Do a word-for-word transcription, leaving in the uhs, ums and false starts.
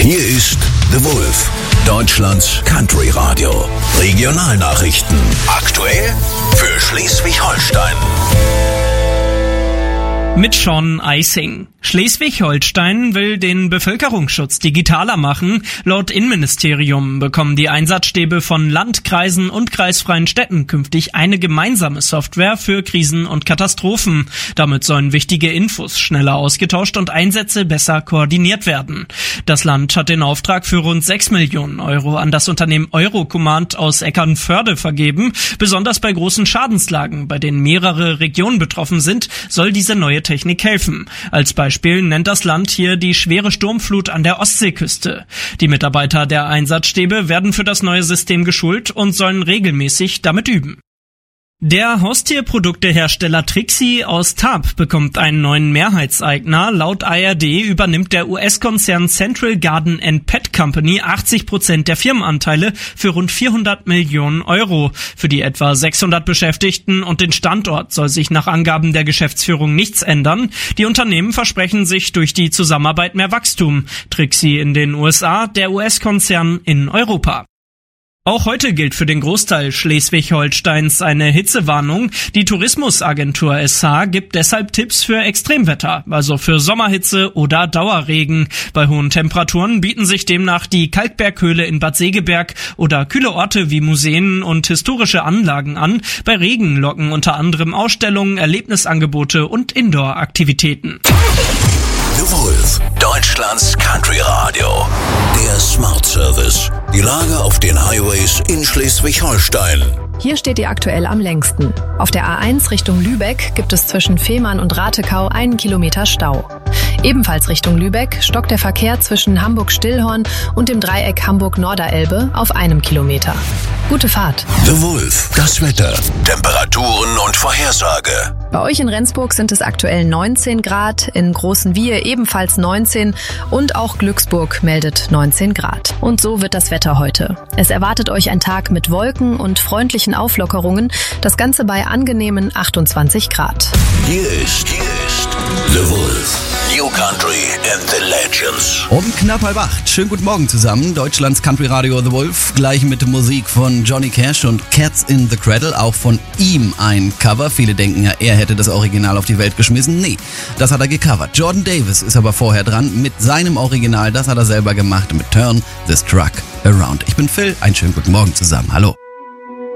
Hier ist The Wolf, Deutschlands Country Radio. Regionalnachrichten. Aktuell für Schleswig-Holstein. Mit Sean Eising. Schleswig-Holstein will den Bevölkerungsschutz digitaler machen. Laut Innenministerium bekommen die Einsatzstäbe von Land, Kreisen und kreisfreien Städten künftig eine gemeinsame Software für Krisen und Katastrophen. Damit sollen wichtige Infos schneller ausgetauscht und Einsätze besser koordiniert werden. Das Land hat den Auftrag für rund sechs Millionen Euro an das Unternehmen Eurocommand aus Eckernförde vergeben. Besonders bei großen Schadenslagen, bei denen mehrere Regionen betroffen sind, soll diese neue Technik helfen. Als Beispiel nennt das Land hier die schwere Sturmflut an der Ostseeküste. Die Mitarbeiter der Einsatzstäbe werden für das neue System geschult und sollen regelmäßig damit üben. Der Haustierproduktehersteller Trixie aus Tarp bekommt einen neuen Mehrheitseigner. Laut A R D übernimmt der U S-Konzern Central Garden and Pet Company achtzig Prozent der Firmenanteile für rund vierhundert Millionen Euro. Für die etwa sechshundert Beschäftigten und den Standort soll sich nach Angaben der Geschäftsführung nichts ändern. Die Unternehmen versprechen sich durch die Zusammenarbeit mehr Wachstum. Trixie in den U S A, der U S-Konzern in Europa. Auch heute gilt für den Großteil Schleswig-Holsteins eine Hitzewarnung. Die Tourismusagentur S H gibt deshalb Tipps für Extremwetter, also für Sommerhitze oder Dauerregen. Bei hohen Temperaturen bieten sich demnach die Kalkberghöhle in Bad Segeberg oder kühle Orte wie Museen und historische Anlagen an. Bei Regen locken unter anderem Ausstellungen, Erlebnisangebote und Indoor-Aktivitäten. The Wolf, Deutschlands Country Radio. Der Smart Service. Die Lage auf den Highways in Schleswig-Holstein. Hier steht ihr aktuell am längsten. Auf der A eins Richtung Lübeck gibt es zwischen Fehmarn und Ratekau einen Kilometer Stau. Ebenfalls Richtung Lübeck stockt der Verkehr zwischen Hamburg-Stillhorn und dem Dreieck Hamburg-Norderelbe auf einem Kilometer. Gute Fahrt. The Wolf, das Wetter, Temperaturen und Vorhersage. Bei euch in Rendsburg sind es aktuell neunzehn Grad, in Großenwiehe ebenfalls neunzehn und auch Glücksburg meldet neunzehn Grad. Und so wird das Wetter heute. Es erwartet euch ein Tag mit Wolken und freundlichen Auflockerungen, das Ganze bei angenehmen achtundzwanzig Grad. Hier ist, hier ist The Wolf. New Country and the Legends. Um knapp halb acht. Schönen guten Morgen zusammen. Deutschlands Country Radio The Wolf. Gleich mit Musik von Johnny Cash und Cats in the Cradle. Auch von ihm ein Cover. Viele denken ja, er hätte das Original auf die Welt geschmissen. Nee, das hat er gecovert. Jordan Davis ist aber vorher dran mit seinem Original. Das hat er selber gemacht mit Turn This Truck Around. Ich bin Phil. Einen schönen guten Morgen zusammen. Hallo.